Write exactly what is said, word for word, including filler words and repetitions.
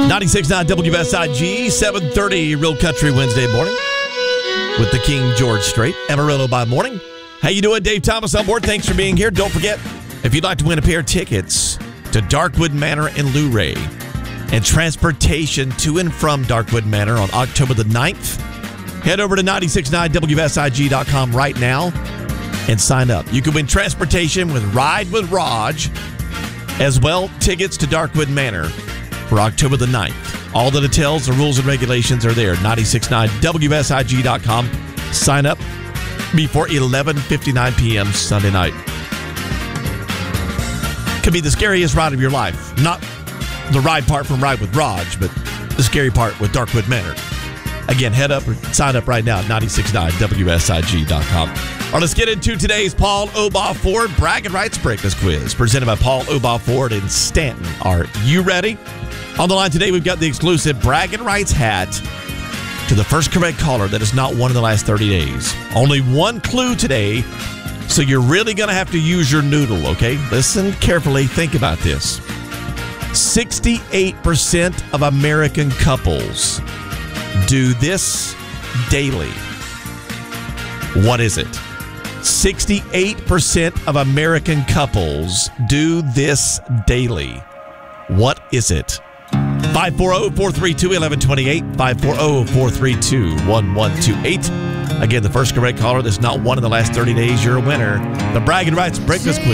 ninety-six point nine W S I G, seven thirty, Real Country Wednesday morning with the King George Strait, Amarillo by morning. How you doing? Dave Thomas on board. Thanks for being here. Don't forget, if you'd like to win a pair of tickets to Darkwood Manor in Luray and transportation to and from Darkwood Manor on October the ninth, head over to ninety-six point nine W S I G dot com right now and sign up. You can win transportation with Ride with Raj, as well tickets to Darkwood Manor for October the ninth. All the details, the rules, and regulations are there. ninety-six point nine W S I G dot com. Sign up before eleven fifty-nine p.m. Sunday night. Could be the scariest ride of your life. Not the ride part from Ride with Raj, but the scary part with Darkwood Manor. Again, head up or sign up right now at ninety-six point nine W S I G dot com. All right, let's get into today's Paul Obaugh Ford Bragging Rights Breakfast Quiz, presented by Paul Obaugh Ford in Stanton. Are you ready? On the line today, we've got the exclusive Bragging Rights hat to the first correct caller that has not won in the last thirty days. Only one clue today, so you're really going to have to use your noodle, okay? Listen carefully. Think about this. sixty-eight percent of American couples do this daily. What is it? sixty-eight percent of American couples do this daily. What is it? five four zero, four three two, one one two eight, five four zero, four three two, one one two eight. Again, the first correct caller that's not won in the last thirty days, you're a winner. The Bragging Rights Breakfast Quiz.